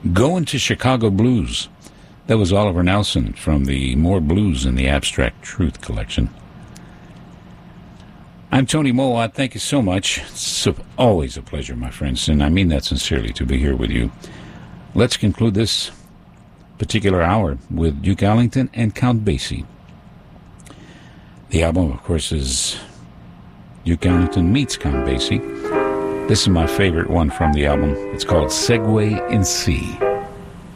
Going to Chicago Blues. That was Oliver Nelson from the More Blues in the Abstract Truth collection. I'm Tony Mowat. Thank you so much. It's always a pleasure, my friends, and I mean that sincerely, to be here with you. Let's conclude this particular hour with Duke Ellington and Count Basie. The album, of course, is Duke Ellington meets Count Basie. This is my favorite one from the album. It's called Segway in C.